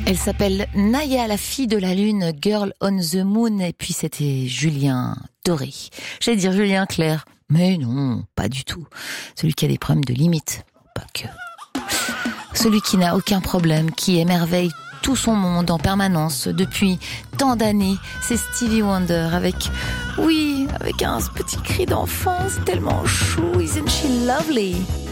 Elle s'appelle Naya, la fille de la lune, Girl on the Moon, et puis c'était Julien Doré. J'allais dire Julien Clerc, mais non, pas du tout. Celui qui a des problèmes de limite, pas que. Celui qui n'a aucun problème, qui émerveille tout son monde en permanence depuis tant d'années, c'est Stevie Wonder avec un petit cri d'enfant, c'est tellement chou, isn't she lovely?